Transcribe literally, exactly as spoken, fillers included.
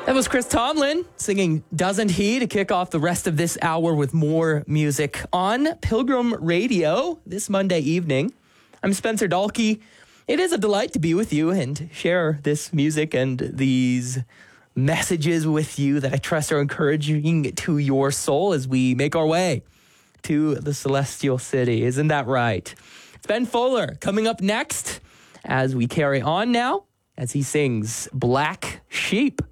That was Chris Tomlin singing Doesn't He to kick off the rest of this hour with more music on Pilgrim Radio this Monday evening. I'm Spencer Dalkey. It is a delight to be with you and share this music and these messages with you that I trust are encouraging to your soul as we make our way to the Celestial City. Isn't that right? It's Ben Fuller coming up next as we carry on now as he sings Black Sheep.